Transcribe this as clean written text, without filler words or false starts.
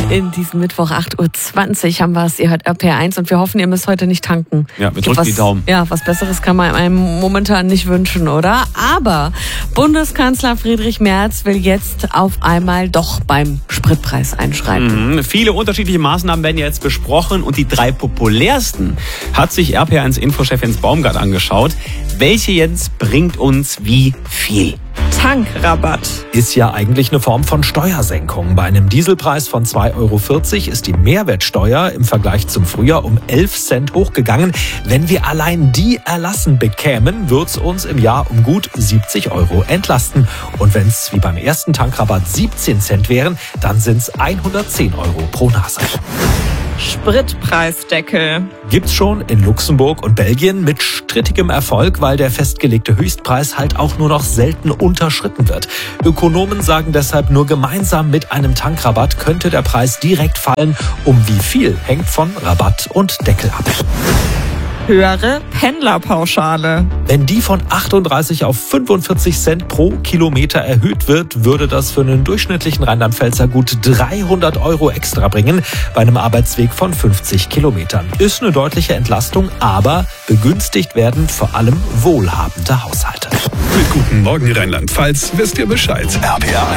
In diesem Mittwoch 8.20 Uhr haben wir es. Ihr hört RPR1 und wir hoffen, ihr müsst heute nicht tanken. Ja, wir drücken die Daumen. Ja, was Besseres kann man einem momentan nicht wünschen, oder? Aber Bundeskanzler Friedrich Merz will jetzt auf einmal doch beim Spritpreis einschreiten. Viele unterschiedliche Maßnahmen werden jetzt besprochen und die 3 populärsten hat sich RPR1 Infochef Jens Baumgart angeschaut. Welche jetzt bringt uns wie viel? Tankrabatt. Ist ja eigentlich eine Form von Steuersenkung. Bei einem Dieselpreis von 2,40 € ist die Mehrwertsteuer im Vergleich zum Frühjahr um 11 Cent hochgegangen. Wenn wir allein die erlassen bekämen, wird's uns im Jahr um gut 70 € entlasten. Und wenn's wie beim ersten Tankrabatt 17 Cent wären, dann sind's 110 € pro Nase. Spritpreisdeckel. Gibt's schon in Luxemburg und Belgien mit strittigem Erfolg, weil der festgelegte Höchstpreis halt auch nur noch selten unterschritten wird. Ökonomen sagen deshalb, nur gemeinsam mit einem Tankrabatt könnte der Preis direkt fallen. Um wie viel hängt von Rabatt und Deckel ab. Höhere Pendlerpauschale. Wenn die von 38 auf 45 Cent pro Kilometer erhöht wird, würde das für einen durchschnittlichen Rheinland-Pfälzer gut 300 € extra bringen, bei einem Arbeitsweg von 50 Kilometern. Ist eine deutliche Entlastung, aber begünstigt werden vor allem wohlhabende Haushalte. Mit Guten Morgen Rheinland-Pfalz wisst ihr Bescheid. RPR1.